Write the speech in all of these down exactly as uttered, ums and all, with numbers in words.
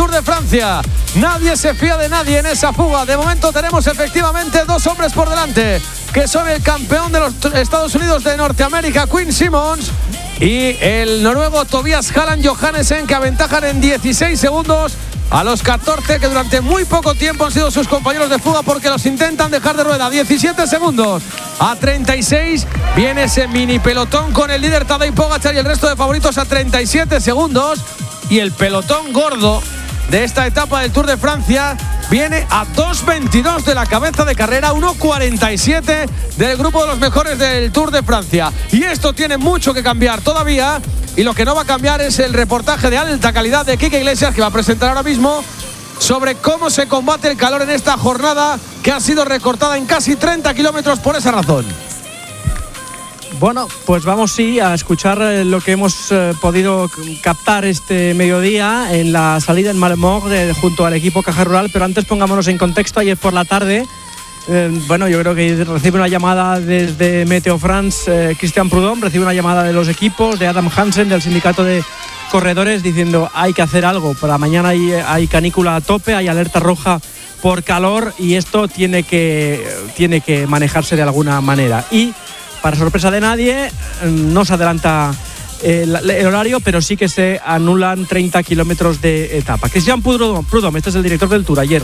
Tour de Francia. Nadie se fía de nadie en esa fuga. De momento tenemos efectivamente dos hombres por delante, que son el campeón de los Estados Unidos de Norteamérica, Quinn Simmons, y el noruego Tobias Halland Johannessen, que aventajan en dieciséis segundos a los catorce que durante muy poco tiempo han sido sus compañeros de fuga, porque los intentan dejar de rueda. diecisiete segundos a treinta y seis. Viene ese mini pelotón con el líder Tadej Pogačar y el resto de favoritos a treinta y siete segundos. Y el pelotón gordo de esta etapa del Tour de Francia viene a dos veintidós de la cabeza de carrera, uno cuarenta y siete del grupo de los mejores del Tour de Francia. Y esto tiene mucho que cambiar todavía. Y lo que no va a cambiar es el reportaje de alta calidad de Quique Iglesias, que va a presentar ahora mismo, sobre cómo se combate el calor en esta jornada, que ha sido recortada en casi treinta kilómetros por esa razón. Bueno, pues vamos sí a escuchar lo que hemos eh, podido captar este mediodía en la salida en Malmort de, junto al equipo Caja Rural, pero antes pongámonos en contexto. Ayer por la tarde, eh, bueno, yo creo que recibe una llamada desde Meteo France, eh, Christian Prudhomme, recibe una llamada de los equipos, de Adam Hansen, del sindicato de corredores, diciendo hay que hacer algo. Para mañana hay, hay canícula a tope, hay alerta roja por calor y esto tiene que, tiene que manejarse de alguna manera. Y para sorpresa de nadie, no se adelanta el, el horario, pero sí que se anulan treinta kilómetros de etapa. Christian Prudhomme, este es el director del Tour, ayer.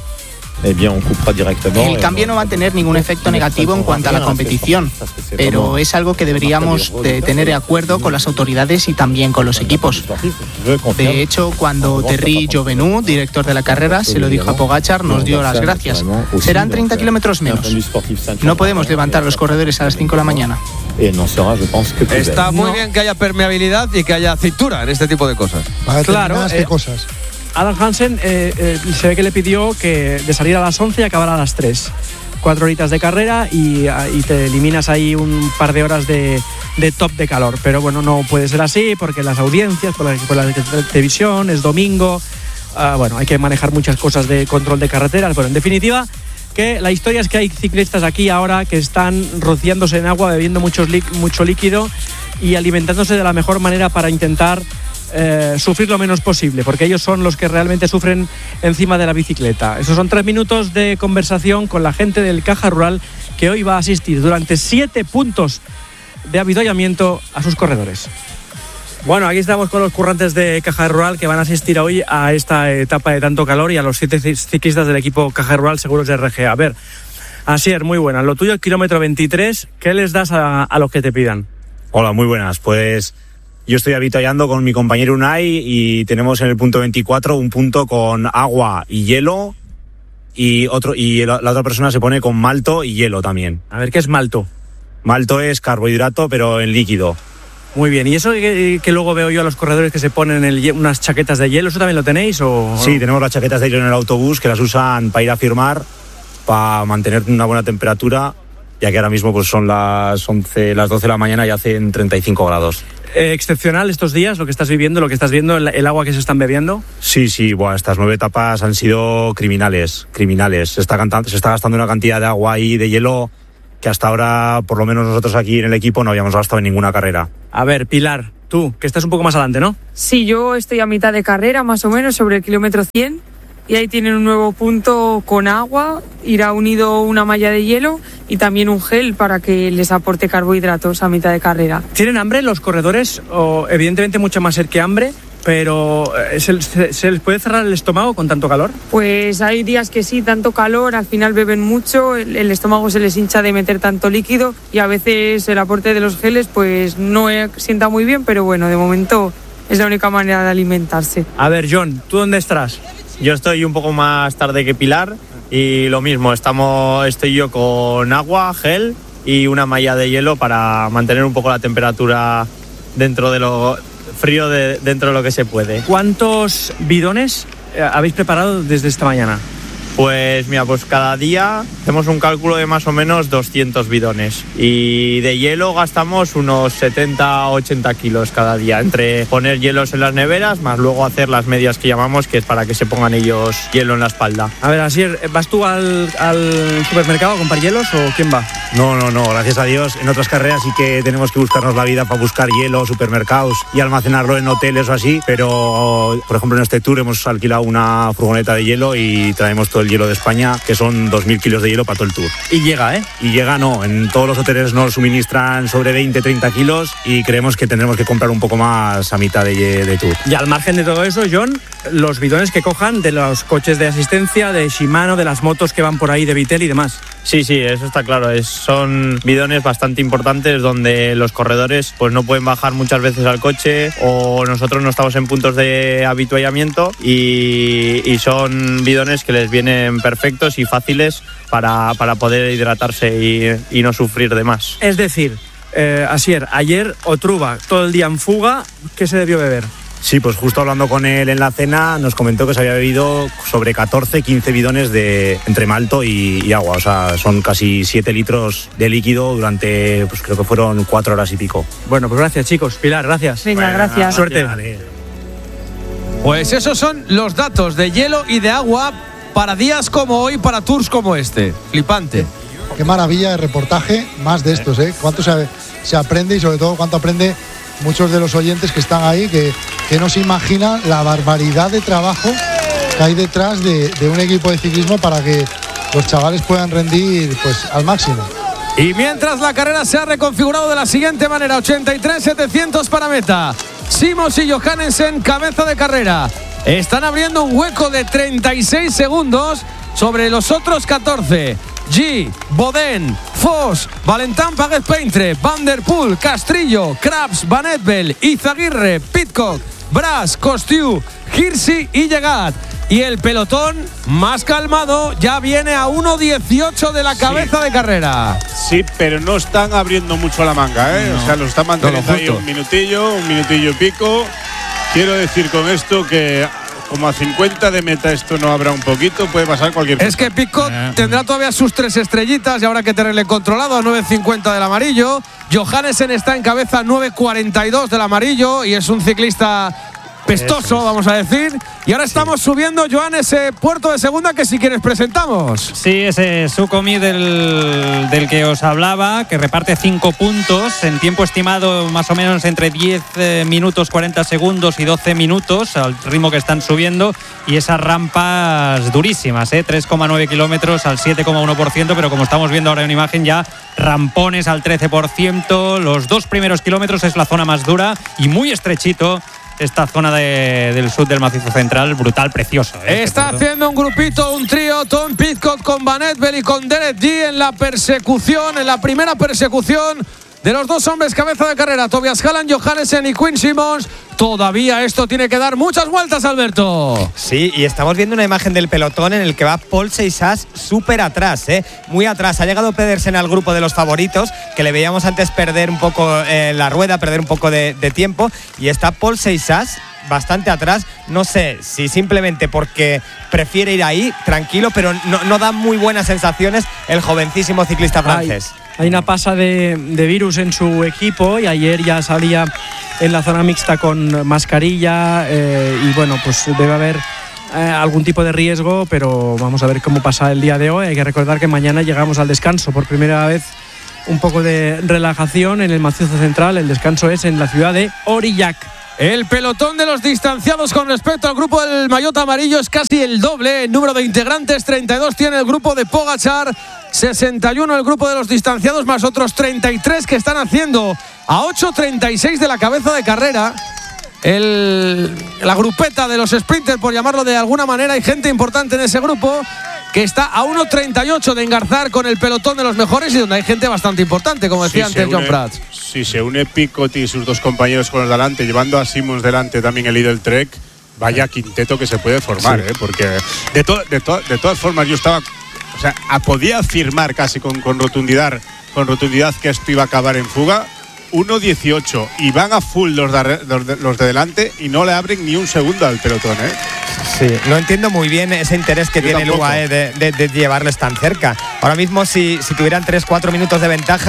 El cambio no va a tener ningún efecto negativo en cuanto a la competición, pero es algo que deberíamos de tener de acuerdo con las autoridades y también con los equipos. De hecho, cuando Thierry Jovenou, director de la carrera, se lo dijo a Pogačar, nos dio las gracias. Serán treinta kilómetros menos. No podemos levantar a los corredores a las cinco de la mañana. Está muy bien que haya permeabilidad y que haya cintura en este tipo de cosas. Claro, eh, cosas. Adam Hansen eh, eh, se ve que le pidió que de salir a las once y acabar a las tres. Cuatro horitas de carrera y, y te eliminas ahí un par de horas de, de top de calor. Pero bueno, no puede ser así porque las audiencias, por la, por la televisión, es domingo. Uh, bueno, hay que manejar muchas cosas de control de carreteras. Bueno, en definitiva, que la historia es que hay ciclistas aquí ahora que están rociándose en agua, bebiendo mucho, mucho líquido y alimentándose de la mejor manera para intentar Eh, sufrir lo menos posible, porque ellos son los que realmente sufren encima de la bicicleta. Esos son tres minutos de conversación con la gente del Caja Rural, que hoy va a asistir durante siete puntos de avituallamiento a sus corredores. Bueno, aquí estamos con los currantes de Caja Rural que van a asistir hoy a esta etapa de tanto calor y a los siete ciclistas del equipo Caja Rural Seguros de R G. A ver, Asier, muy buenas. Lo tuyo, el kilómetro veintitrés, ¿qué les das a, a los que te pidan? Hola, muy buenas. Pues yo estoy avituallando con mi compañero Unai y tenemos en el punto veinticuatro un punto con agua y hielo y otro y la, la otra persona se pone con malto y hielo también. A ver, ¿qué es malto? Malto es carbohidrato, pero en líquido. Muy bien. ¿Y eso que, que luego veo yo a los corredores que se ponen el, unas chaquetas de hielo, eso también lo tenéis? O, sí, no? Tenemos las chaquetas de hielo en el autobús que las usan para ir a firmar, para mantener una buena temperatura, ya que ahora mismo pues son las once, las doce de la mañana y hacen treinta y cinco grados. Eh, ¿Excepcional estos días lo que estás viviendo, lo que estás viendo, el, el agua que se están bebiendo? Sí, sí, bueno, estas nueve etapas han sido criminales, criminales. Se está, cantando, se está gastando una cantidad de agua y de hielo que hasta ahora, por lo menos nosotros aquí en el equipo, no habíamos gastado en ninguna carrera. A ver, Pilar, tú, que estás un poco más adelante, ¿no? Sí, yo estoy a mitad de carrera, más o menos, sobre el kilómetro cien. Y ahí tienen un nuevo punto con agua, irá unido una malla de hielo y también un gel para que les aporte carbohidratos a mitad de carrera. ¿Tienen hambre los corredores? O, evidentemente mucha más sed que hambre, pero ¿se, se, ¿se les puede cerrar el estómago con tanto calor? Pues hay días que sí, tanto calor, al final beben mucho, el, el estómago se les hincha de meter tanto líquido y a veces el aporte de los geles pues no sienta muy bien, pero bueno, de momento es la única manera de alimentarse. A ver, John, ¿tú dónde estás? Yo estoy un poco más tarde que Pilar y lo mismo, estamos, estoy yo con agua, gel y una malla de hielo para mantener un poco la temperatura dentro de lo frío, de, dentro de lo que se puede. ¿Cuántos bidones habéis preparado desde esta mañana? Pues mira, pues cada día hacemos un cálculo de más o menos doscientos bidones y de hielo gastamos unos setenta a ochenta kilos cada día, entre poner hielos en las neveras más luego hacer las medias que llamamos, que es para que se pongan ellos hielo en la espalda. A ver, Asier, ¿vas tú al, al supermercado a comprar hielos o quién va? No, no, no, gracias a Dios. En otras carreras sí que tenemos que buscarnos la vida para buscar hielo, supermercados y almacenarlo en hoteles o así, pero por ejemplo en este tour hemos alquilado una furgoneta de hielo y traemos todo el hielo de España, que son dos mil kilos de hielo para todo el tour. Y llega, ¿eh? Y llega, no, en todos los hoteles nos suministran sobre veinte, treinta kilos y creemos que tendremos que comprar un poco más a mitad de, de tour. Y al margen de todo eso, John, los bidones que cojan de los coches de asistencia, de Shimano, de las motos que van por ahí, de Vitel y demás. Sí, sí, eso está claro. Es, son bidones bastante importantes donde los corredores pues no pueden bajar muchas veces al coche o nosotros no estamos en puntos de habituallamiento y, y son bidones que les vienen perfectos y fáciles para, para poder hidratarse y, y no sufrir de más. Es decir, eh, Asier, ayer Otruba todo el día en fuga, ¿qué se debió beber? Sí, pues justo hablando con él en la cena nos comentó que se había bebido sobre catorce, quince bidones de entre malto y, y agua, o sea, son casi siete litros de líquido durante, pues creo que fueron cuatro horas y pico. Bueno, pues gracias chicos. Pilar, gracias. Venga, Bueno, gracias. Suerte. Vale. Pues esos son los datos de hielo y de agua para días como hoy, para tours como este. Flipante. Qué maravilla de reportaje, más de estos, ¿eh? Cuánto se, se aprende y sobre todo cuánto aprende muchos de los oyentes que están ahí, que, que no se imaginan la barbaridad de trabajo que hay detrás de, de un equipo de ciclismo para que los chavales puedan rendir pues al máximo. Y mientras la carrera se ha reconfigurado de la siguiente manera, ochenta y tres setecientos para meta. Simons y Johannesen, cabeza de carrera. Están abriendo un hueco de treinta y seis segundos sobre los otros catorce. G, Boden, Foss, Valentin Paguez-Peintre, Van der Poel, Castrillo, Krabs, Van Etbel, Izaguirre, Pidcock, Bras, Costiu, Hirsi y Llegat. Y el pelotón más calmado ya viene a uno dieciocho de la cabeza sí. de carrera. Sí, pero no están abriendo mucho la manga, ¿eh? No. O sea, los están manteniendo no, ahí un minutillo, un minutillo y pico. Quiero decir con esto que como a cincuenta de meta esto no habrá un poquito, puede pasar cualquier cosa. Es que Pidcock eh. tendrá todavía sus tres estrellitas y habrá que tenerle controlado a nueve cincuenta del amarillo. Johannesen está en cabeza nueve cuarenta y dos del amarillo y es un ciclista pestoso, es. vamos a decir. Y ahora estamos sí. subiendo, Joan, ese puerto de segunda que si quieres presentamos. Sí, ese Sukhumi del, del que os hablaba, que reparte cinco puntos en tiempo estimado más o menos entre diez minutos cuarenta segundos y doce minutos al ritmo que están subiendo, y esas rampas durísimas, ¿eh? tres coma nueve kilómetros al siete coma uno por ciento, pero como estamos viendo ahora en imagen ya rampones al trece por ciento. Los dos primeros kilómetros es la zona más dura y muy estrechito. Esta zona de, del sur del macizo central, brutal, precioso. ¿eh? Está este haciendo un grupito, un trío, Tom Pidcock con Van Etbel y con Derek G en la persecución, en la primera persecución de los dos hombres cabeza de carrera, Tobias Halland, Johannesen y Quinn Simmons. Todavía esto tiene que dar muchas vueltas, Alberto. Sí, y estamos viendo una imagen del pelotón en el que va Paul Seixas súper atrás, ¿eh? muy atrás. Ha llegado Pedersen al grupo de los favoritos, que le veíamos antes perder un poco eh, la rueda, perder un poco de, de tiempo, y está Paul Seixas bastante atrás. No sé si simplemente porque prefiere ir ahí tranquilo, pero no, no da muy buenas sensaciones el jovencísimo ciclista francés. Hay, hay una pasa de, de virus en su equipo y ayer ya salía en la zona mixta con mascarilla eh, y bueno, pues debe haber eh, algún tipo de riesgo, pero vamos a ver cómo pasa el día de hoy. Hay que recordar que mañana llegamos al descanso por primera vez. Un poco de relajación en el macizo central. El descanso es en la ciudad de Aurillac. El pelotón de los distanciados con respecto al grupo del maillot amarillo es casi el doble en número de integrantes. treinta y dos tiene el grupo de Pogačar, sesenta y uno el grupo de los distanciados, más otros treinta y tres que están haciendo a ocho treinta y seis de la cabeza de carrera. El, la grupeta de los sprinters, por llamarlo de alguna manera. Hay gente importante en ese grupo que está a uno treinta y ocho de engarzar con el pelotón de los mejores y donde hay gente bastante importante, como decía sí, antes John Prats. Si se une Pidcock y sus dos compañeros con los delante, llevando a Simmons delante también el Lidl Trek, vaya quinteto que se puede formar, sí. ¿eh? Porque de, to, de, to, de todas formas yo estaba, o sea, podía afirmar casi con, con rotundidad, con rotundidad que esto iba a acabar en fuga. uno dieciocho y van a full los de, los, de, los de delante y no le abren ni un segundo al pelotón, ¿eh? Sí, no entiendo muy bien ese interés que Yo tiene tampoco. el U A E de, de, de llevarles tan cerca. Ahora mismo si, si tuvieran tres cuatro minutos de ventaja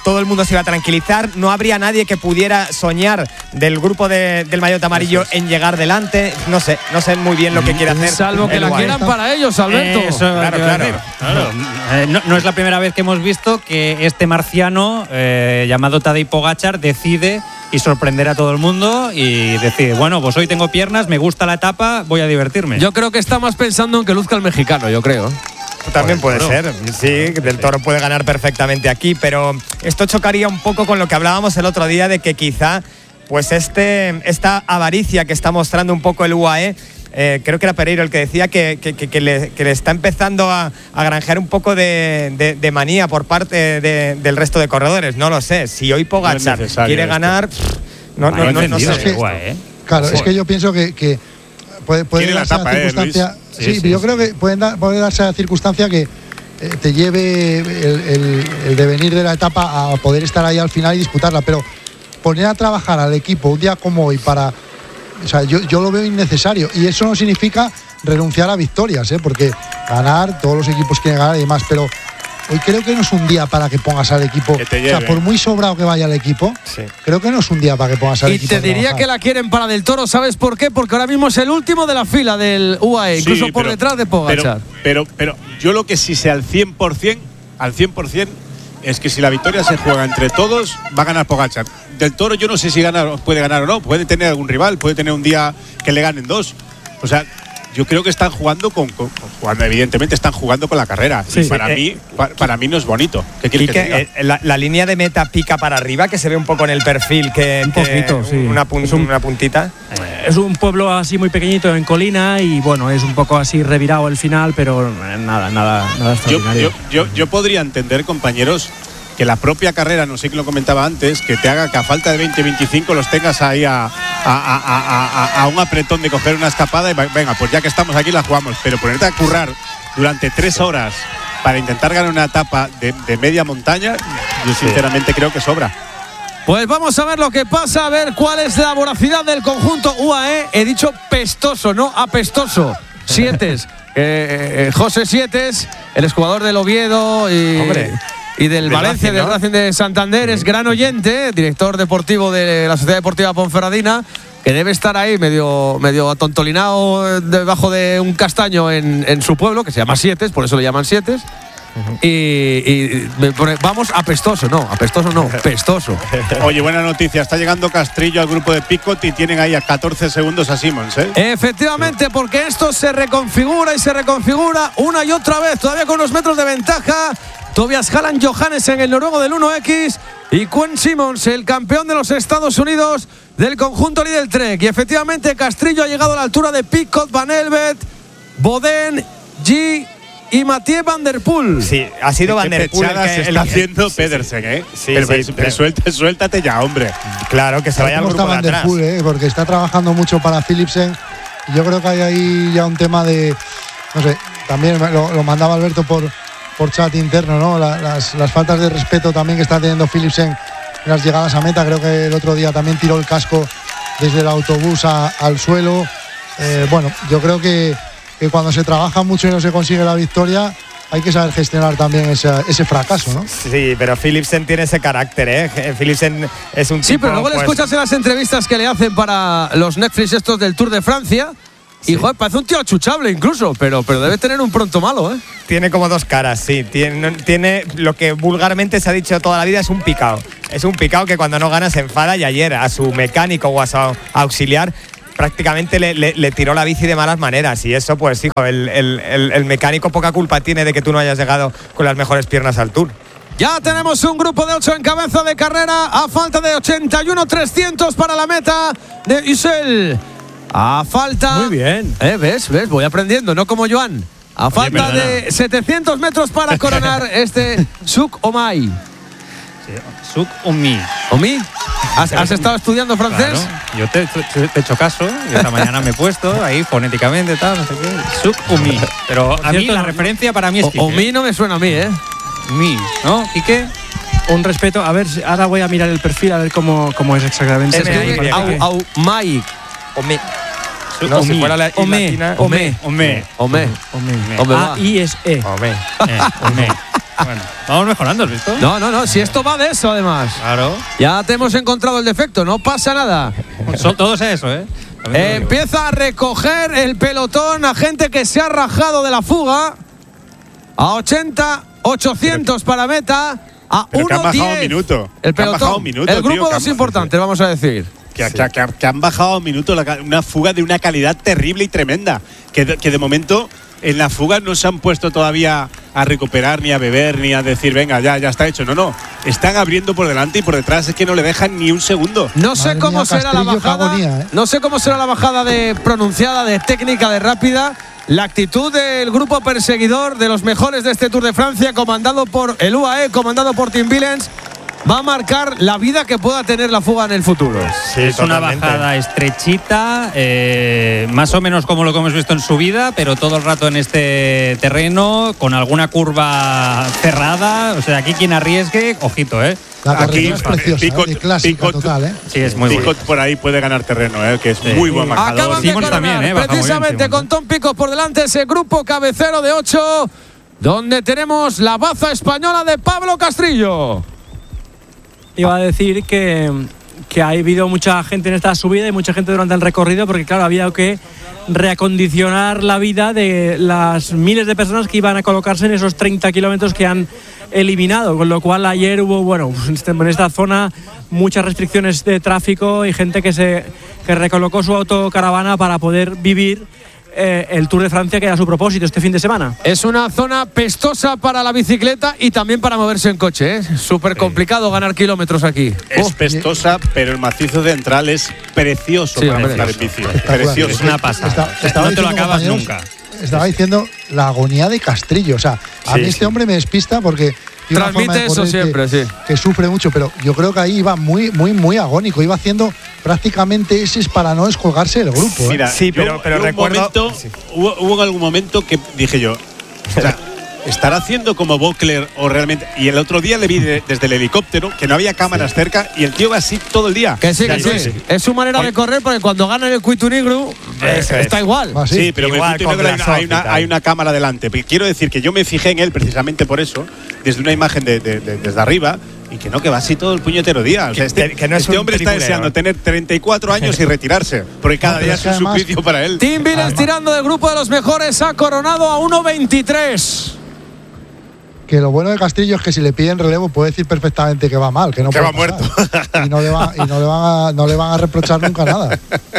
todo el mundo se iba a tranquilizar, no habría nadie que pudiera soñar del grupo de, del maillot amarillo en llegar delante. No sé, no sé muy bien lo que quiere hacer. Salvo que la U A E. quieran para ellos, Alberto. Eh, eso, Claro, claro. claro. Eh, no, no es la primera vez que hemos visto que este marciano eh, llamado Tadej Pogačar decide y sorprender a todo el mundo y decide, bueno, pues hoy tengo piernas, me gusta la etapa, voy a divertirme. Yo creo que está más pensando en que luzca el mexicano, yo creo. También puede Bueno. ser, sí, Del Toro puede ganar perfectamente aquí, pero esto chocaría un poco con lo que hablábamos el otro día de que quizá pues este, esta avaricia que está mostrando un poco el U A E, eh, creo que era Pereiro el que decía que, que, que, que, le, que le está empezando a, a granjear un poco de, de, de manía por parte de, del resto de corredores. No lo sé, si hoy Pogačar No es necesario quiere esto. ganar, pff, no, no, no, no sé. Es que- Guay, ¿eh? Claro, Sí. es que yo pienso que, que puede, puede Quiere la darse la tapa, ¿eh, circunstancia. Luis? Sí, Sí, sí, yo sí. creo que pueden dar- puede darse la circunstancia que eh, te lleve el, el- el devenir de la etapa a poder estar ahí al final y disputarla. Pero poner a trabajar al equipo un día como hoy para. O sea, yo, yo lo veo innecesario. Y eso no significa renunciar a victorias, ¿eh? Porque ganar, todos los equipos quieren ganar y demás. Pero hoy creo que no es un día para que pongas al equipo. Que te o sea, lleve. por muy sobrado que vaya el equipo, Sí. creo que no es un día para que pongas al Y equipo. te a diría trabajar. que la quieren para Del Toro, ¿sabes por qué? Porque ahora mismo es el último de la fila del U A E, Sí, incluso por pero- detrás de Pogačar. Pero, pero, pero yo lo que sí sé al cien por ciento, al cien por ciento, es que si la victoria se juega entre todos, va a ganar Pogačar. Del Toro yo no sé si gana, puede ganar o no, puede tener algún rival, puede tener un día que le ganen dos. O sea, yo creo que están jugando con, con- con- jugando, evidentemente están jugando con la carrera. Sí. Y para Eh, mí, pa- para mí no es bonito. ¿Qué quieres que te Quique, diga? eh, la, la línea de meta pica para arriba, que se ve un poco en el perfil, que, Un que- poquito, sí. una, pun- Es un- una puntita. Es un pueblo así muy pequeñito en colina y bueno, es un poco así revirado el final, pero eh, nada, nada, nada Yo, extraordinario. yo, yo, yo podría entender, compañeros, que la propia carrera, no sé quién lo comentaba antes, que te haga que a falta de veinte veinticinco los tengas ahí a, a, a- a- a- a un apretón de coger una escapada y va- venga, pues ya que estamos aquí la jugamos. Pero ponerte a currar durante tres horas para intentar ganar una etapa de, de media montaña, yo sinceramente creo que sobra. Pues vamos a ver lo que pasa, a ver cuál es la voracidad del conjunto U A E. He dicho pestoso, no apestoso. Sietes. eh, eh, José Sietes, el exjugador del Oviedo y, Hombre. y del Del Valencia, Racing, del ¿no? Racing de Santander. Es gran oyente, director deportivo de la Sociedad Deportiva Ponferradina, que debe estar ahí medio, medio atontolinado debajo de un castaño en, en su pueblo, que se llama Sietes, por eso le llaman Sietes. Y, y me pone, vamos, apestoso, no, apestoso no, pestoso. Oye, buena noticia, está llegando Castrillo al grupo de Picot y tienen ahí a catorce segundos a Simmons, ¿eh? Efectivamente, porque esto se reconfigura y se reconfigura una y otra vez, todavía con unos metros de ventaja. Tobias Hallan Johannessen, el noruego del uno equis, y Quinn Simmons, el campeón de los Estados Unidos del conjunto Lidl Trek. Y efectivamente, Castrillo ha llegado a la altura de Picot, Van Elvet, Boden, G y Mathieu Van Der Poel. Sí, ha sido Van Qué Der Poel el pechadas que- está el- haciendo sí, Pedersen, ¿eh? Sí, pero, sí, pero pero- suelta- suéltate ya, hombre. Claro, que se vaya al ¿Cómo está grupo de Van Der atrás. Poel, eh? Porque está trabajando mucho para Philipsen. Y yo creo que hay ahí ya un tema de. No sé, también lo, lo mandaba Alberto por, por chat interno, ¿no? La- las, las faltas de respeto también que está teniendo Philipsen en las llegadas a meta. Creo que el otro día también tiró el casco desde el autobús a- al suelo. Eh, bueno, yo creo que, que cuando se trabaja mucho y no se consigue la victoria, hay que saber gestionar también ese, ese fracaso, ¿no? Sí, pero Philipsen tiene ese carácter, ¿eh? Philipsen es un Sí, tipo, pero luego le pues, escuchas en las entrevistas que le hacen para los Netflix estos del Tour de Francia. Y joder, parece un tío achuchable incluso, pero, pero debe tener un pronto malo, ¿eh? tiene como dos caras, sí. Tiene, tiene lo que vulgarmente se ha dicho toda la vida, es un picao. Es un picao que cuando no gana se enfada, y ayer a su mecánico o a su auxiliar prácticamente le, le- le tiró la bici de malas maneras. Y eso, pues, hijo, el, el- el- el mecánico poca culpa tiene de que tú no hayas llegado con las mejores piernas al Tour. Ya tenemos un grupo de ocho en cabeza de carrera a falta de ochenta y uno trescientos para la meta de Isel. A falta… Muy bien. Eh, ¿Ves? ¿Ves? Voy aprendiendo, no como Joan. A falta perdona. de setecientos metros para coronar este Suk Omai. Suk Umi. ¿Omi? ¿Has, has estado estudiando francés? Claro, yo te, te- te he hecho caso y esta mañana me he puesto ahí fonéticamente, tal, no sé qué. Suk Umi. Pero a mí cierto, la no- referencia para mí es O- Quique. Omi no me suena a mí, ¿eh? Mi, ¿no? ¿Quique? Un respeto, a ver, si- ahora voy a mirar el perfil a ver cómo, cómo es exactamente. M I, Parece Au, que- au, Mai. Ome. Suk No, si Umi. fuera la I Ome, latina, Ome. Hombre. Ome. Ome. Ome, va. A I es E. Ome. Eh, hombre. Bueno, vamos mejorando, ¿has visto? No, no, no, si esto va de eso además. Claro. Ya te hemos encontrado el defecto, no pasa nada. Son todos eso, ¿eh? Eh, empieza a recoger el pelotón a gente que se ha rajado de la fuga. A ochenta, ochocientos para meta. A Pero que han uno bajado un diez. minuto. El Que han bajado pelotón. un minuto, el grupo tío, que dos han- importantes, vamos a decir. Que, que- que- que han bajado un minuto la ca- una fuga de una calidad terrible y tremenda. Que, de- que de momento en la fuga no se han puesto todavía a recuperar, ni a beber, ni a decir, venga, ya, ya está hecho. No, no. Están abriendo por delante y por detrás, es que no le dejan ni un segundo. No sé Madre cómo mía, será la Castrillo, qué bajada. agonía, ¿eh? No sé cómo será la bajada de pronunciada, de técnica, de rápida. La actitud del grupo perseguidor de los mejores de este Tour de Francia, comandado por el U A E, comandado por Tim Willems, va a marcar la vida que pueda tener la fuga en el futuro. Sí, es una bajada estrechita, eh, más o menos como lo que hemos visto en su vida, pero todo el rato en este terreno, con alguna curva cerrada. O sea, aquí quien arriesgue, ojito, ¿eh? La Aquí, carretera es preciosa, Picot- ¿eh? De clásica Picot- total, ¿eh? Sí, es muy Picot bueno. por ahí puede ganar terreno, ¿eh? Que es Sí. muy buen bajador. Acaban de Simons coronar, también, ¿eh? Baja muy bien, precisamente Simons, con Tom Picot por delante, ese grupo cabecero de ocho, donde tenemos la baza española de Pablo Castrillo. Iba a decir que, que ha habido mucha gente en esta subida y mucha gente durante el recorrido, porque claro, había que reacondicionar la vida de las miles de personas que iban a colocarse en esos treinta kilómetros que han eliminado, con lo cual ayer hubo, bueno, en esta zona muchas restricciones de tráfico y gente que se que recolocó su autocaravana para poder vivir eh, el Tour de Francia, que era su propósito este fin de semana. Es una zona pestosa para la bicicleta y también para moverse en coche, ¿eh? Súper complicado ganar kilómetros aquí. Es Oh. pestosa, pero el macizo central es precioso Sí, para hombre. montar en bici. Espectacular. Precioso. Es una pasada. Está- estaba No te lo diciendo, acabas compañeros, nunca. Estaba diciendo la agonía de Castrillo. O sea, a Sí, mí este sí. hombre me despista porque tiene una Transmite forma de eso correr siempre, que, sí. que sufre mucho, pero yo creo que ahí iba muy, muy, muy agónico. Iba haciendo prácticamente ese para no descolgarse del grupo. ¿eh? Mira, Sí, yo- pero- pero yo un recuerdo- momento- sí. hubo, hubo algún momento que dije yo, o sea, ¿estará haciendo como Bokler o realmente? Y el otro día le vi de- desde el helicóptero, que no había cámaras cerca, y el tío va así todo el día. Que sí, que Sí, sí. sí. Es su manera de correr, porque cuando gana el Cuitu Negro Eso está es. igual. Ah, sí. Sí, pero Igual en el con Negro hay, una, Blasov hay, y una, tal. hay una cámara delante. Pero quiero decir que yo me fijé en él precisamente por eso, desde una imagen de, de- de- desde arriba, y que no, que va así todo el puñetero día. O sea, Que- este que- que no es este un hombre está tripulero. deseando tener treinta y cuatro años y retirarse, porque cada No, pero día es es que un además- suplicio para él. Tim Willems tirando del grupo de los mejores, ha coronado a uno veintitrés. Que lo bueno de Castrillo es que si le piden relevo puede decir perfectamente que va mal, que no Que puede va muerto. pasar. Y no le, va- y no le van a, no le van a reprochar nunca nada.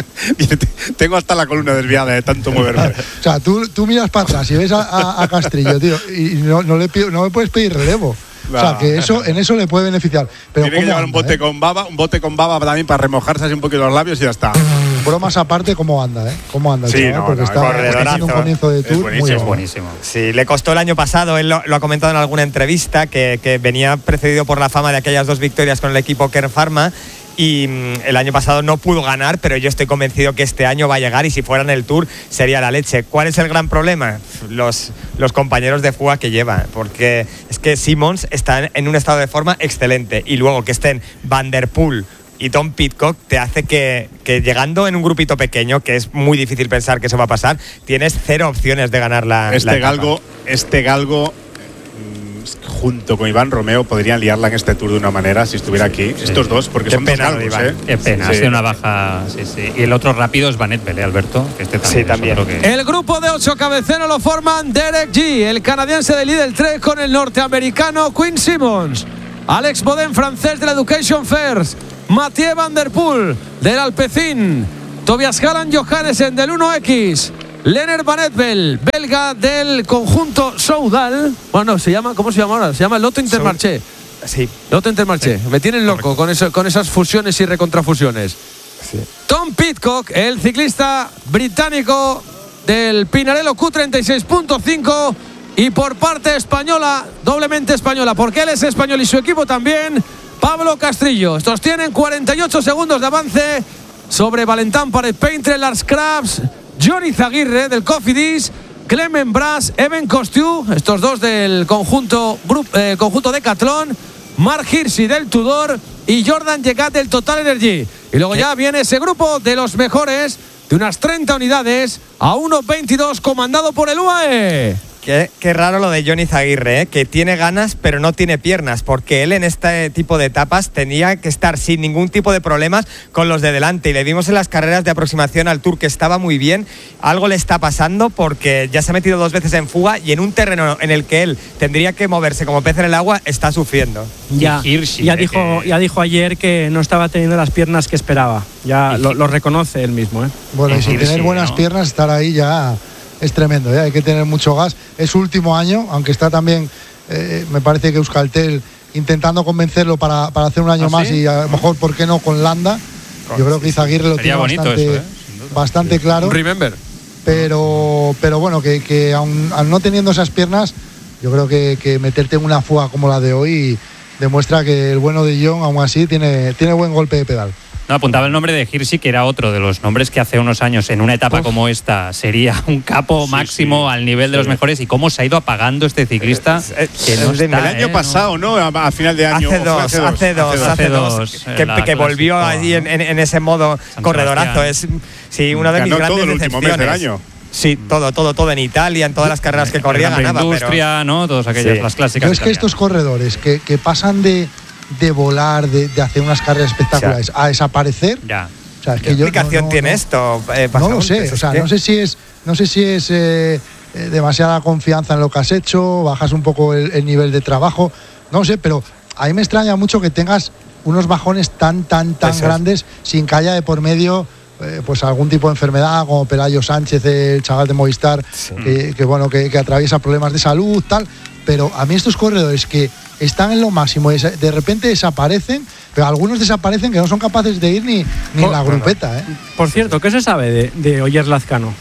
Tengo hasta la columna desviada de tanto moverme. O sea, tú, tú miras para atrás y ves a, a- a Castrillo, tío, y no, no le pido- no me puedes pedir relevo. O sea, No. que eso, en eso le puede beneficiar. Pero Tiene que ¿cómo llevar un anda, bote eh? con baba, un bote con baba también para remojarse así un poquito los labios y ya está. Bromas aparte, ¿cómo anda, eh? ¿Cómo anda el Sí, chaval? no, Porque no, está, está haciendo un corredorazo. comienzo de Es tour buenísimo, muy es bueno. Buenísimo. Sí, le costó el año pasado, él lo, lo ha comentado en alguna entrevista, que, que venía precedido por la fama de aquellas dos victorias con el equipo Kern Pharma y mm, el año pasado no pudo ganar, pero yo estoy convencido que este año va a llegar y si fuera en el Tour sería la leche. ¿Cuál es el gran problema? Los, los compañeros de fuga que lleva, porque es que Simons está en, en un estado de forma excelente y luego que estén Van der Poel y Tom Pidcock te hace que, que llegando en un grupito pequeño, que es muy difícil pensar que eso va a pasar, tienes cero opciones de ganar la, la Este etapa. galgo, este galgo mm, junto con Iván Romeo podrían liarla en este Tour de una manera si estuviera aquí. Estos dos, porque Qué son dos pena lo de galgos, Iván. ¿eh? Qué pena, Sí. ha sido una baja. Sí, sí. Y el otro rápido es Van Etbel, ¿eh, Alberto? Que este también Sí, es también. otro que- El grupo de ocho cabeceros lo forman Derek G, el canadiense de Lidl tres con el norteamericano Quinn Simmons, Alex Boden, francés de la Education First, Mathieu Van Der Poel del Alpecin, Tobias Halland Johannessen del uno equis, Lennart Van Etbel, belga del conjunto Soudal. Bueno, se llama, ¿cómo se llama ahora? Se llama Lotto Intermarché. Sí. Lotto Intermarché. Me tienen loco con, eso, con esas fusiones y recontrafusiones. Tom Pidcock, el ciclista británico del Pinarello Q treinta y seis punto cinco. Y por parte española, doblemente española, porque él es español y su equipo también, Pablo Castrillo. Estos tienen cuarenta y ocho segundos de avance sobre Valentán Paret Paintre, Lars Krabs, Johnny Zaguirre del Cofidis, Clement Brass, Evan Costiu, estos dos del conjunto, grup, eh, conjunto Decathlon, Mark Hirschi del Tudor y Jordan Llegat del Total Energy. Y luego ya viene ese grupo de los mejores de unas treinta unidades a uno veintidós comandado por el U A E. Qué, qué raro lo de Jon Izaguirre, ¿eh? Que tiene ganas pero no tiene piernas, porque él en este tipo de etapas tenía que estar sin ningún tipo de problemas con los de delante, y le vimos en las carreras de aproximación al Tour que estaba muy bien. Algo le está pasando porque ya se ha metido dos veces en fuga y en un terreno en el que él tendría que moverse como pez en el agua está sufriendo. Ya, Hirschi, ya, eh, dijo, que... ya dijo ayer que no estaba teniendo las piernas que esperaba, ya lo, lo reconoce él mismo, ¿eh? Bueno, y sin Hirschi, tener buenas ¿no? piernas, estar ahí ya es tremendo, ¿eh? Hay que tener mucho gas. Es su último año, aunque está también, eh, me parece que Euskaltel intentando convencerlo para, para hacer un año ¿Ah, más sí? y a lo mejor, ¿por qué no?, con Landa. Yo creo que Izaguirre lo Sería tiene bonito bastante, eso, ¿eh? bastante claro. Remember. Pero, pero bueno, que, que aun, aun no teniendo esas piernas, yo creo que, que meterte en una fuga como la de hoy demuestra que el bueno de Jon, aún así, tiene, tiene buen golpe de pedal. No, apuntaba el nombre de Hirschi, que era otro de los nombres que hace unos años en una etapa Uf. como esta sería un capo Sí, máximo sí, al nivel de sí. los mejores, y cómo se ha ido apagando este ciclista. Eh, que no el de- está, El año ¿eh? pasado, ¿no? A, a final de año. Hace o fue dos, hace dos, hace hace dos, dos, que, en la que volvió clásico, allí en, en- en ese modo San corredorazo. Es sí, uno de mis Ganó grandes todo el último mes del decepciones. año. Sí, todo, todo, todo en Italia, en todas las carreras que corría Gran Premio ganaba. Pero Industria, ¿no? Todas aquellas, Sí. las clásicas. Yo es que italianas. estos corredores que, que pasan de, de volar, de, de hacer unas carreras espectaculares, a desaparecer. Ya. O sea, es ¿qué que yo explicación no- no- tiene no- esto? eh, No lo Pasamontes? sé, Es o sea, que- no sé si es, no sé si es eh, eh, demasiada confianza en lo que has hecho, bajas un poco el, el nivel de trabajo, no lo sé, pero a mí me extraña mucho que tengas unos bajones tan, tan, tan Eso es. grandes sin que haya de por medio eh, pues algún tipo de enfermedad, como Pelayo Sánchez, el chaval de Movistar, que, que, bueno, que, que atraviesa problemas de salud, tal. Pero a mí estos corredores que están en lo máximo y de repente desaparecen, pero algunos desaparecen que no son capaces de ir ni, ni en la grupeta, ¿eh? Por cierto, ¿qué se sabe de, de Oyer Lazcano?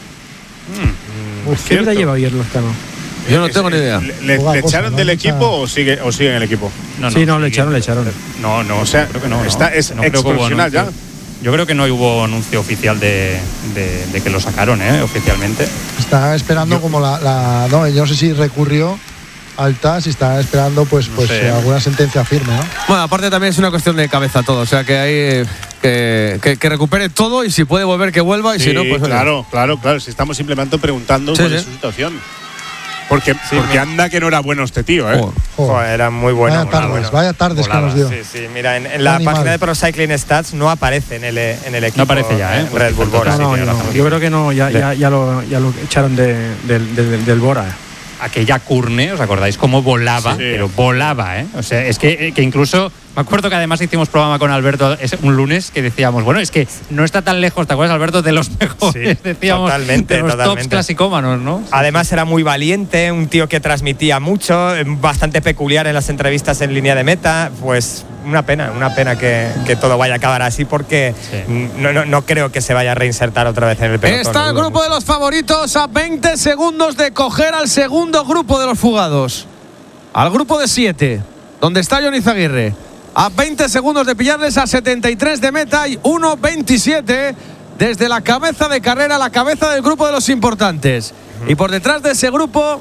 Uf, ¿Qué vida cierto. lleva Oyer Lazcano? Yo no tengo ni idea. ¿Le, le- Poca le cosa, echaron ¿no? del Mucha- equipo o sigue, o sigue en el equipo? No, sí, no, le sigue. echaron, le echaron. No, no, O sea, creo que no. no. está- es No creo que hubo exprofesional ya. anuncio. Yo creo que no hubo anuncio oficial de, de- de que lo sacaron, ¿eh? Oficialmente. Está esperando como la, la- no, yo no sé si recurrió al T A S y está esperando pues, No pues sé. eh, alguna sentencia firme, ¿no? Bueno, aparte también es una cuestión de cabeza todo, o sea que hay eh, que, que, que recupere todo y si puede volver que vuelva y Sí, si no, pues oye. claro, claro, claro. Si estamos simplemente preguntando Sí, cuál sí. es su situación. Porque, porque anda que no era bueno este tío, ¿eh? Joder. Joder, Joder, era muy bueno. vaya muy tardes, bueno. vaya tardes Volaba, que nos dio. Sí, sí, mira, en, en la Animal. página de Pro Cycling Stats no aparece en el, en el equipo. No aparece ya, ¿eh? en Red Bull Bora. No, no, tiene no, razón. yo creo que no, ya, ya, ya, lo, ya lo echaron de, del, del, del Bora. Aquella Curne, ¿os acordáis cómo volaba? Sí. Pero volaba, ¿eh? O sea, es que, que incluso, me acuerdo que además hicimos programa con Alberto es un lunes que decíamos, bueno, es que no está tan lejos, ¿te acuerdas, Alberto? De los mejores, Sí, decíamos, totalmente, de los tops totalmente. clasicómanos, ¿no? Además era muy valiente, un tío que transmitía mucho, eh, bastante peculiar en las entrevistas en línea de meta. Pues una pena, una pena que, que todo vaya a acabar así porque Sí. no, no, no creo que se vaya a reinsertar otra vez en el pelotón. Está lo el dudo grupo de mucho. los favoritos a veinte segundos de coger al segundo grupo de los fugados. Al grupo de siete, donde está Jon Izaguirre. A veinte segundos de pillarles a setenta y tres de meta y uno veintisiete desde la cabeza de carrera, la cabeza del grupo de los importantes. Y por detrás de ese grupo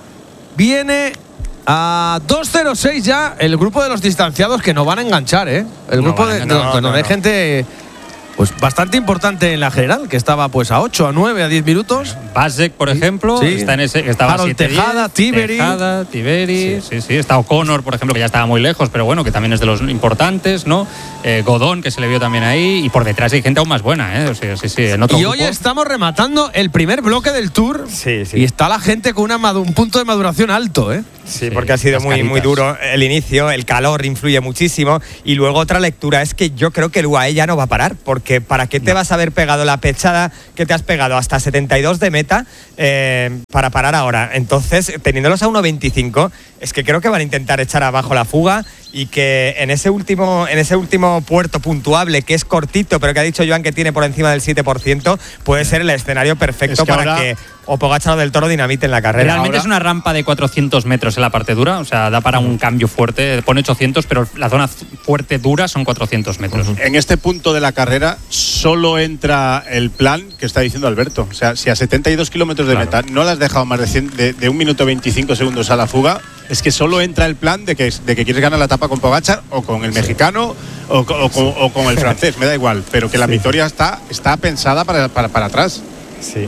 viene a dos cero seis ya el grupo de los distanciados que no van a enganchar, ¿eh? El No grupo van a de, enganchar. donde No, no, hay no. gente pues bastante importante en la general, que estaba pues a ocho, a nueve, a diez minutos. Basek, por ejemplo, Sí. está en ese, que estaba Harold a siete diez, Tejada, Tiberi. Tejada, Tiberi, sí. sí, Está O'Connor, por ejemplo, que ya estaba muy lejos, pero bueno, que también es de los importantes, ¿no? Eh, Godón, que se le vio también ahí, y por detrás hay gente aún más buena, ¿eh? O sea, sí, sí, en otro Y grupo. hoy estamos rematando el primer bloque del Tour. Sí, sí. Y está la gente con una madu- un punto de maduración alto, ¿eh? Sí, Sí, porque ha sido las muy, muy caritas. duro el inicio, el calor influye muchísimo. Y luego otra lectura es que yo creo que el U A E ya no va a parar, porque ¿para qué te vas a haber pegado la pechada que te has pegado hasta setenta y dos de meta eh, para parar ahora? Entonces, teniéndolos a uno veinticinco, es que creo que van a intentar echar abajo la fuga y que en ese último, en ese último puerto puntuable, que es cortito, pero que ha dicho Joan que tiene por encima del siete por ciento, puede ser el escenario perfecto Es que para ahora- que o Pogačar o Del Toro dinamiten la carrera. Realmente Ahora- es una rampa de cuatrocientos metros en la parte dura, o sea, da para un cambio fuerte. Pone ochocientos, pero la zona fuerte dura son cuatrocientos metros. En este punto de la carrera solo entra el plan que está diciendo Alberto. O sea, si a setenta y dos kilómetros de Claro. meta no le has dejado más de, cien de, de un minuto veinticinco segundos a la fuga, es que solo entra el plan de que, de que quieres ganar la etapa con Pogačar o con el mexicano o, co- o con, o con el francés, me da igual. Pero que la victoria está, está pensada para, para, para atrás. Sí.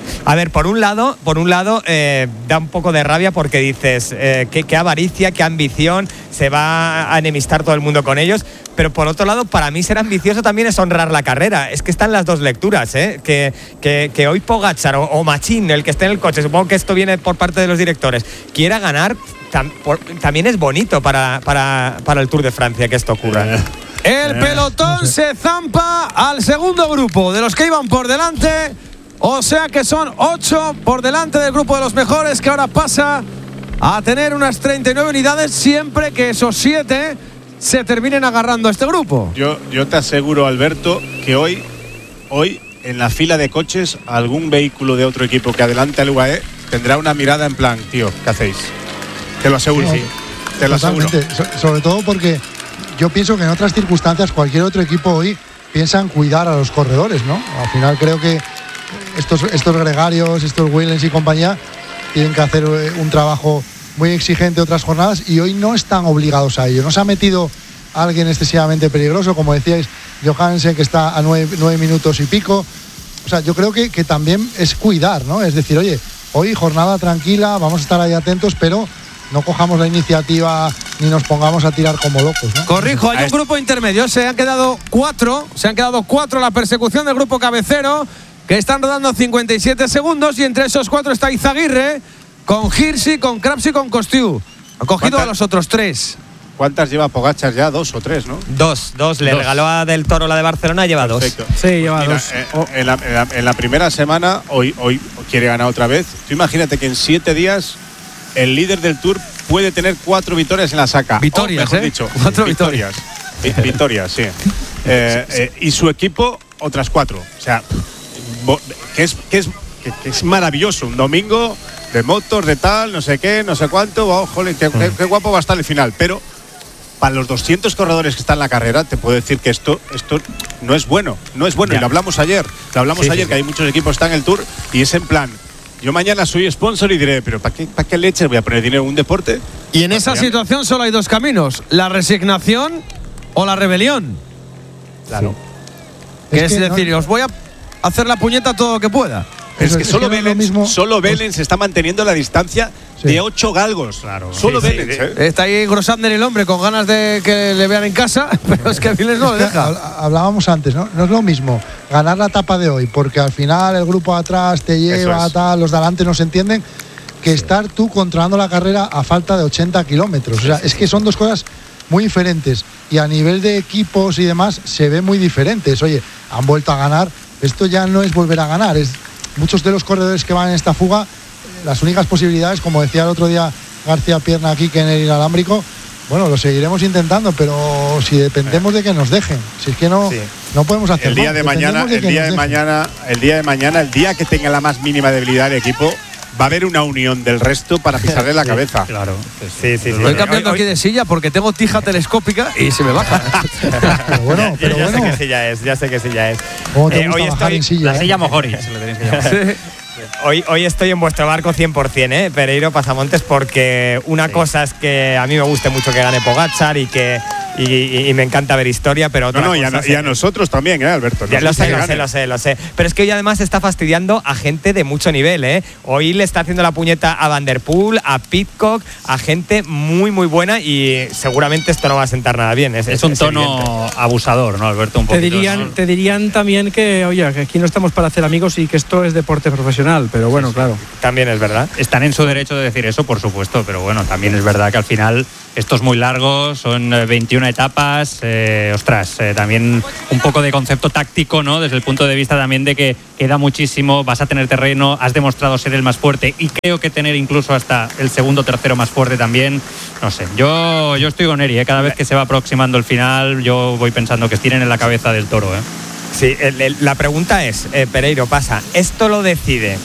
A ver, por un lado, por un lado eh, da un poco de rabia porque dices eh, qué, qué avaricia, qué ambición, se va a enemistar todo el mundo con ellos. Pero por otro lado, para mí ser ambicioso también es honrar la carrera. Es que están las dos lecturas, ¿eh? Que, que, que hoy Pogačar o, o Machín, el que esté en el coche, supongo que esto viene por parte de los directores, quiera ganar, tam, por, también es bonito para, para, para el Tour de Francia que esto ocurra. El pelotón se zampa al segundo grupo de los que iban por delante. O sea que son ocho por delante del grupo de los mejores, que ahora pasa a tener unas treinta y nueve unidades siempre que esos siete se terminen agarrando a este grupo. Yo, yo te aseguro, Alberto, que hoy, hoy en la fila de coches algún vehículo de otro equipo que adelante al U A E tendrá una mirada en plan, tío, ¿qué hacéis? Te lo aseguro, sí, te lo aseguro. So- sobre todo porque yo pienso que en otras circunstancias cualquier otro equipo hoy piensa en cuidar a los corredores, ¿no? Al final creo que estos, estos gregarios, estos Willems y compañía tienen que hacer un trabajo muy exigente otras jornadas y hoy no están obligados a ello. No se ha metido alguien excesivamente peligroso, como decíais, Johansen, que está a nueve, nueve minutos y pico. O sea, yo creo que, que también es cuidar, ¿no? Es decir, oye, hoy jornada tranquila, vamos a estar ahí atentos, pero no cojamos la iniciativa ni nos pongamos a tirar como locos, ¿no? Corrijo, hay un grupo intermedio, se han quedado cuatro, se han quedado cuatro la persecución del grupo cabecero, que están rodando cincuenta y siete segundos, y entre esos cuatro está Izaguirre, con Hirsi, con Krapsi y con Kostiu. Ha cogido a los otros tres. ¿Cuántas lleva Pogačar ya? Dos o tres, ¿no? Dos, dos. Le dos. regaló a Del Toro la de Barcelona, lleva Perfecto. dos. Sí, lleva Mira, dos. Eh, oh. en, la, en, la, en la primera semana, hoy, hoy quiere ganar otra vez. Tú imagínate que en siete días el líder del Tour puede tener cuatro victorias en la saca. Victorias, o mejor ¿eh? dicho, Cuatro victorias. victorias, victorias sí. Eh, eh, y su equipo, otras cuatro. O sea, que es, que es, que, que es maravilloso. Un domingo de motos, de tal, no sé qué, no sé cuánto. Oh, joder, qué, qué, qué guapo va a estar el final. Pero para los doscientos corredores que están en la carrera, te puedo decir que esto, esto no es bueno. No es bueno. Ya. Y lo hablamos ayer. Lo hablamos sí, ayer, sí, que sí. hay muchos equipos que están en el Tour y es en plan, yo mañana soy sponsor y diré, pero ¿para qué, para qué leches voy a poner dinero en un deporte? Y en esa situación solo hay dos caminos: la resignación o la rebelión. Claro. Sí. Que es, es que decir, no, os voy a hacer la puñeta todo lo que pueda. Pero es que, es solo, que Belens, mismo, solo Belens pues, está manteniendo la distancia sí. de ocho galgos. Claro. Solo sí, Belens. Sí, ¿eh? Está ahí Grossander el hombre con ganas de que le vean en casa, pero es que Belens no le deja. Hablábamos antes, ¿no? No es lo mismo ganar la etapa de hoy, porque al final el grupo de atrás te lleva, es. tal, los de adelante no se entienden, que sí. estar tú controlando la carrera a falta de ochenta kilómetros. O sea, es que son dos cosas muy diferentes. Y a nivel de equipos y demás, se ven muy diferentes. Oye, han vuelto a ganar. Esto ya no es volver a ganar, es muchos de los corredores que van en esta fuga, las únicas posibilidades, como decía el otro día García Pierna aquí, que en el inalámbrico, bueno, lo seguiremos intentando, pero si dependemos de que nos dejen, si es que no, sí. no podemos hacer el día de mañana, de el día de dejen. mañana, el día de mañana, el día que tenga la más mínima debilidad el equipo, va a haber una unión del resto para pisarle la sí, cabeza. Claro. Sí, sí, sí. Estoy cambiando hoy, aquí de silla porque tengo tija telescópica y se me baja. Pero bueno, pero ya, ya bueno. sé qué silla es, ya sé qué silla es. ¿Cómo te eh, gusta hoy estoy en silla, la eh? silla Mojori, se lo tenéis que llamar. Sí. Hoy, hoy estoy en vuestro barco cien por cien, ¿eh? Pereiro Pasamontes, porque una sí. cosa es que a mí me guste mucho que gane Pogačar y que y, y, y me encanta ver historia, pero otra no, no, cosa y, a, no, es y a nosotros también, ¿eh, Alberto? Ya, lo sé, lo sé, lo sé, lo sé. Pero es que hoy además está fastidiando a gente de mucho nivel, ¿eh? Hoy le está haciendo la puñeta a Van der Poel, a Pidcock, a gente muy, muy buena y seguramente esto no va a sentar nada bien. Es, es, es un tono evidente. Abusador, ¿no, Alberto? Un te, dirían, ¿no? te dirían también que, oye, que aquí no estamos para hacer amigos y que esto es deporte profesional, pero bueno, sí, sí. claro. También es verdad. Están en su derecho de decir eso, por supuesto, pero bueno, también es verdad que al final esto es muy largo, son veintiuna etapas, eh, ostras, eh, también un poco de concepto táctico, ¿no? Desde el punto de vista también de que queda muchísimo, vas a tener terreno, has demostrado ser el más fuerte y creo que tener incluso hasta el segundo o tercero más fuerte también, no sé, yo, yo estoy con Eri, ¿eh? Cada vez que se va aproximando el final, yo voy pensando que estiren en la cabeza del Toro, ¿eh? Sí, el, el, la pregunta es, eh, Pereiro, pasa, ¿esto lo decide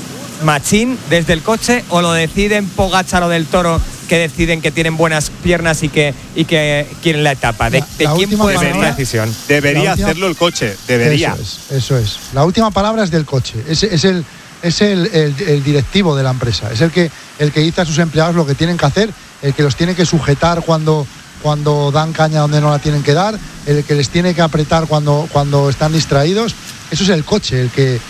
Machín desde el coche o lo deciden Pogačar o Del Toro, que deciden que tienen buenas piernas y que, y que quieren la etapa? ¿De, de quién puede ser la decisión? Debería última, hacerlo el coche, debería. Eso es, eso es. La última palabra es del coche, es, es, el, es el, el, el directivo de la empresa, es el que, el que dice a sus empleados lo que tienen que hacer, el que los tiene que sujetar cuando, cuando dan caña donde no la tienen que dar, el que les tiene que apretar cuando, cuando están distraídos. Eso es el coche, el que...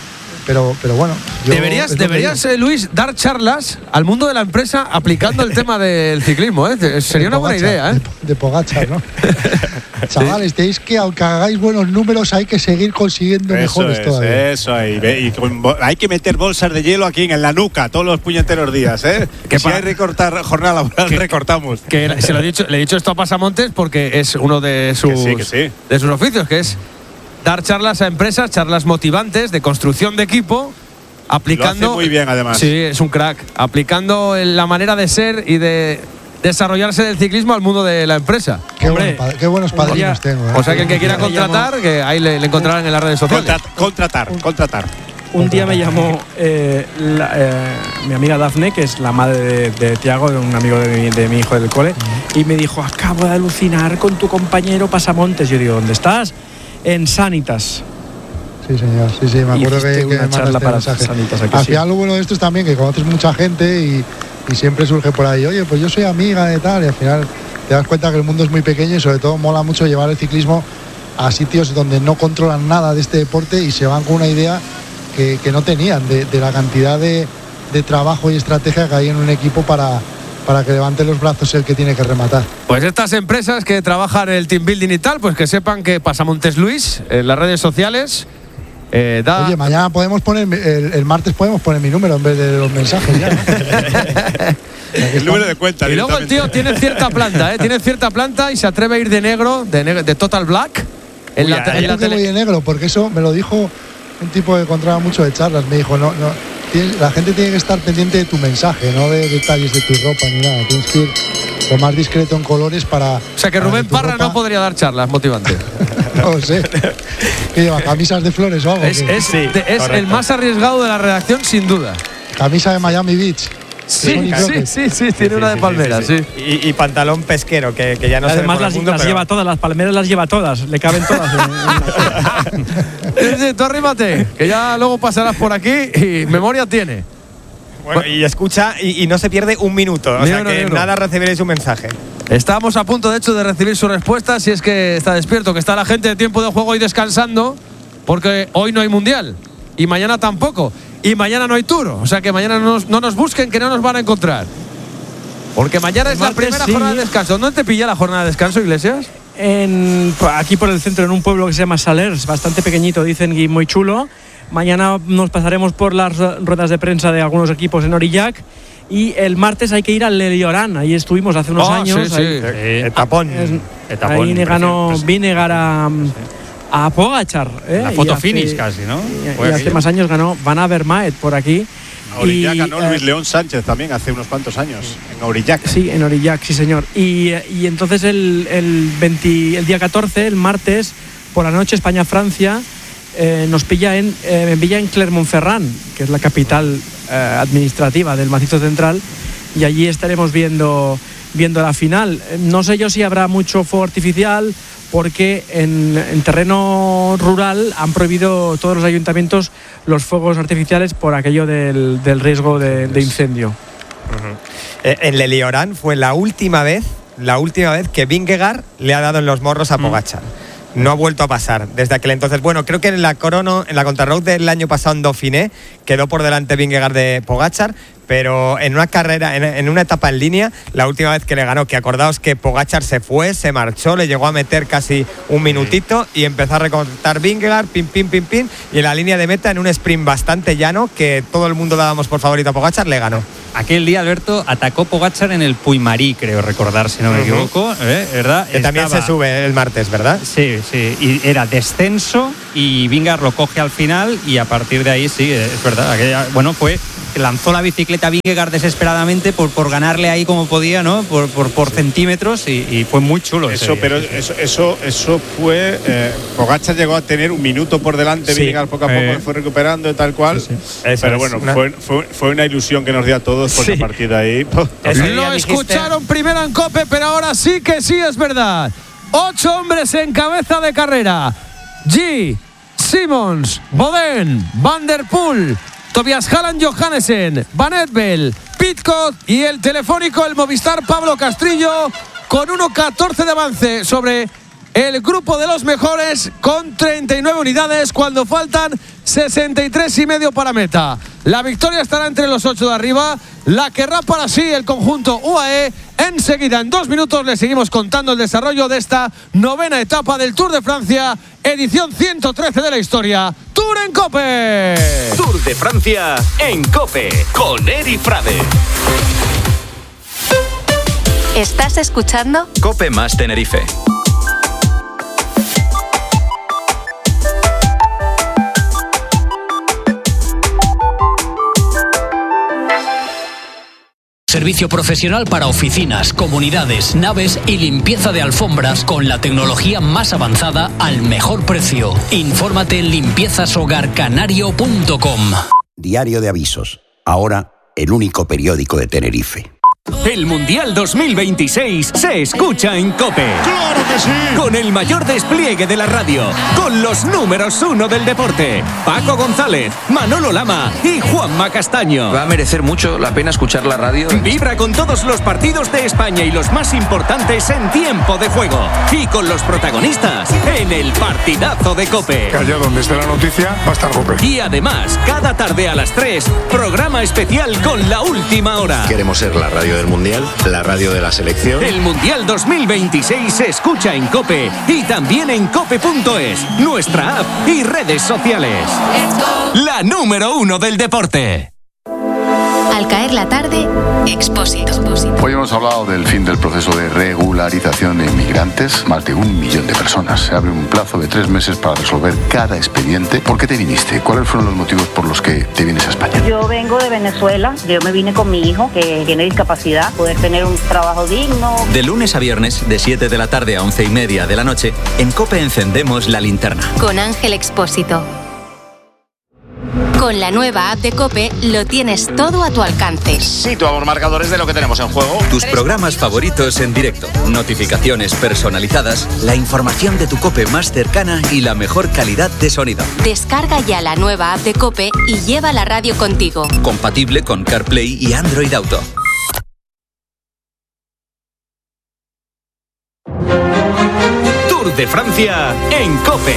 Pero, pero bueno. Yo, deberías, deberías eh, Luis, dar charlas al mundo de la empresa aplicando el tema del ciclismo. ¿eh? Sería una buena idea. ¿eh? De, de Pogačar, ¿no? Chavales, tenéis que, aunque hagáis buenos números, hay que seguir consiguiendo eso mejores es, todavía. Eso ahí. Y con, hay que meter bolsas de hielo aquí en la nuca todos los puñeteros días. ¿eh? Que si hay recortar jornada laboral, que, recortamos. Que se lo he dicho, le he dicho esto a Pasamontes porque es uno de sus, que sí, que sí. de sus oficios, que es dar charlas a empresas, charlas motivantes de construcción de equipo, aplicando. Lo hace muy bien, además. Sí, es un crack. Aplicando la manera de ser y de desarrollarse del ciclismo al mundo de la empresa. Qué, Hombre, buen, qué buenos padrinos tengo. ¿eh? O sea que el que quiera contratar, que ahí le, le encontrarán en las redes sociales. Contratar, contratar, contratar. Un día me llamó eh, la, eh, mi amiga Dafne, que es la madre de, de Tiago, de un amigo de mi, de mi hijo del cole, y me dijo: acabo de alucinar con tu compañero Pasamontes. Yo digo: ¿dónde estás? En Sanitas. Sí, señor, sí, sí, me acuerdo que, que una me charla para Sanitas. Al final lo bueno de esto es también que conoces mucha gente y, y siempre surge por ahí, oye, pues yo soy amiga de tal, y al final te das cuenta que el mundo es muy pequeño y sobre todo mola mucho llevar el ciclismo a sitios donde no controlan nada de este deporte y se van con una idea que, que no tenían de, de la cantidad de, de trabajo y estrategia que hay en un equipo para para que levante los brazos el que tiene que rematar. Pues estas empresas que trabajan el team building y tal, pues que sepan que Pasamontes Luis en las redes sociales eh, da... Oye, mañana podemos poner, el, el martes podemos poner mi número en vez de los mensajes ya, ¿no? El número de cuenta. Y luego el tío tiene cierta planta, ¿eh? Tiene cierta planta y se atreve a ir de negro, de, negro, de Total Black. En Uy, la, en la que tele... voy de negro, porque eso me lo dijo un tipo que encontraba mucho de charlas. Me dijo, no, no. La gente tiene que estar pendiente de tu mensaje, no de detalles de tu ropa ni nada. Tienes que ir lo más discreto en colores para. O sea que Rubén Parra ropa... no podría dar charlas motivantes. No lo sé. ¿Qué lleva? ¿Camisas de flores o algo? Es, es, sí, de, es el más arriesgado de la redacción, sin duda. Camisa de Miami Beach. Sí, sí, sí, sí, tiene sí, una sí, de palmeras, sí. sí, sí. Y, y pantalón pesquero, que, que ya no sé. Además las, mundo, las pero... lleva todas, las palmeras las lleva todas, le caben todas. en, en la... Tú arrímate, que ya luego pasarás por aquí y memoria tiene. Bueno, y escucha y, y no se pierde un minuto, o sea que nada recibiréis un mensaje. Estamos a punto, de hecho, de recibir su respuesta, si es que está despierto, que está la gente de tiempo de juego hoy descansando, porque hoy no hay mundial y mañana tampoco. Y mañana no hay Tour, o sea que mañana no nos, no nos busquen, que no nos van a encontrar. Porque mañana es la primera sí. jornada de descanso. ¿Dónde te pilla la jornada de descanso, Iglesias? En, aquí por el centro, en un pueblo que se llama Salers, bastante pequeñito, dicen, y muy chulo. Mañana nos pasaremos por las ruedas de prensa de algunos equipos en Orillac. Y el martes hay que ir al Leliorán. Ahí estuvimos hace unos oh, años. Sí, sí. Ahí, eh, etapón. Es, etapón. Ahí ganó Vinegar a... a Pogačar, ¿eh? La foto hace, finish casi, ¿no? Y, y hace más años ganó Van Avermaet por aquí. A Orillac ganó eh, Luis León Sánchez también hace unos cuantos años, en Orillac. Sí, en Orillac, sí señor. Y, y entonces el, el, veinte, el día catorce, el martes, por la noche, España-Francia, eh, nos pilla en, eh, me pilla en Clermont-Ferrand, que es la capital eh, administrativa del Macizo Central, y allí estaremos viendo, viendo la final. No sé yo si habrá mucho fuego artificial, porque en, en terreno rural han prohibido todos los ayuntamientos los fuegos artificiales por aquello del, del riesgo de, de incendio. Uh-huh. eh, en Leliorán fue la última vez, la última vez que Vingegaard le ha dado en los morros a Pogačar. Mm. No ha vuelto a pasar desde aquel entonces. Bueno, creo que en la crono, en la contrarreloj del año pasado en Dauphiné quedó por delante Vingegaard de Pogačar, pero en una carrera, en, en una etapa en línea, la última vez que le ganó, que acordaos que Pogačar se fue, se marchó, le llegó a meter casi un minutito y empezó a recortar Vingegaard, pim, pim, pim, pim, y en la línea de meta, en un sprint bastante llano, que todo el mundo dábamos por favorito a Pogačar, le ganó. Aquel día, Alberto, atacó Pogačar en el Puigmarí, creo recordar, si no me uh-huh. equivoco, ¿eh? ¿Verdad? Que Estaba... también se sube el martes, ¿verdad? Sí, sí, y era descenso y Vingegaard lo coge al final y a partir de ahí, sí, es verdad, aquella, bueno, fue... lanzó la bicicleta Vingegaard desesperadamente por, por ganarle ahí como podía, ¿no? Por, por, por centímetros y, y fue muy chulo. Eso, pero eso, eso, eso fue. Eh, Pogačar llegó a tener un minuto por delante, sí. Vingegaard poco a poco eh. fue recuperando y tal cual. Sí, sí. Pero bueno, una... Fue, fue, fue una ilusión que nos dio a todos, porque sí. a partir de ahí. Lo escucharon primero en COPE, pero ahora sí que sí es verdad. Ocho hombres en cabeza de carrera: G, Simons, Boden, Van der Poel, Tobias Halland Johannesen, Van Edbel, Pidcock y el telefónico, el Movistar Pablo Castrillo, con uno catorce de avance sobre el grupo de los mejores, con treinta y nueve unidades cuando faltan sesenta y tres y medio para meta. La victoria estará entre los ocho de arriba. La querrá para sí el conjunto U A E. Enseguida, en dos minutos, le seguimos contando el desarrollo de esta novena etapa del Tour de Francia, edición ciento trece de la historia. Tour en COPE. Tour de Francia en COPE con Eri Frade. ¿Estás escuchando? COPE más Tenerife. Servicio profesional para oficinas, comunidades, naves y limpieza de alfombras con la tecnología más avanzada al mejor precio. Infórmate en limpiezas hogar canario punto com. Diario de Avisos. Ahora, el único periódico de Tenerife. El Mundial dos mil veintiséis se escucha en COPE. ¡Claro que sí! Con el mayor despliegue de la radio, con los números uno del deporte, Paco González, Manolo Lama y Juanma Castaño. Va a merecer mucho la pena escuchar la radio. Vibra con todos los partidos de España y los más importantes en tiempo de juego. Y con los protagonistas en el partidazo de COPE. Allá donde esté la noticia va a estar COPE. Y además, cada tarde a las tres, programa especial con la última hora. Queremos ser la radio del Mundial, la radio de la selección. El Mundial dos mil veintiséis se escucha en COPE y también en cope punto es, nuestra app y redes sociales. La número uno del deporte. Al caer la tarde, Expósito. Hoy hemos hablado del fin del proceso de regularización de inmigrantes. Más de un millón de personas. Se abre un plazo de tres meses para resolver cada expediente. ¿Por qué te viniste? ¿Cuáles fueron los motivos por los que te vienes a España? Yo vengo de Venezuela. Yo me vine con mi hijo, que tiene discapacidad, poder tener un trabajo digno. De lunes a viernes, de siete de la tarde a once y media de la noche, en COPE encendemos la linterna. Con Ángel Expósito. Con la nueva app de COPE lo tienes todo a tu alcance. Situamos marcadores de lo que tenemos en juego. Tus programas favoritos en directo, notificaciones personalizadas, la información de tu COPE más cercana y la mejor calidad de sonido. Descarga ya la nueva app de COPE y lleva la radio contigo. Compatible con CarPlay y Android Auto. Tour de Francia en COPE.